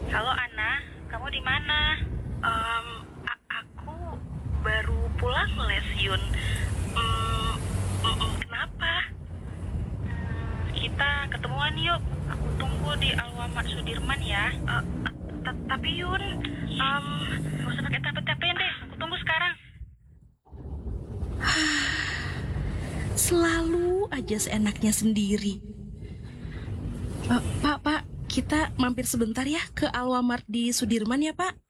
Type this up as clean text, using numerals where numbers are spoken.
Halo Ana, kamu di mana? Aku baru pulang les Yun. Kenapa? Kita ketemuan yuk. Aku tunggu di Alfamart Sudirman ya. Tapi Yun, gak usah pakai capek-capekin deh. Aku tunggu sekarang. Selalu aja seenaknya sendiri. Pak, kita mampir sebentar ya ke Alfamart di Sudirman ya, Pak?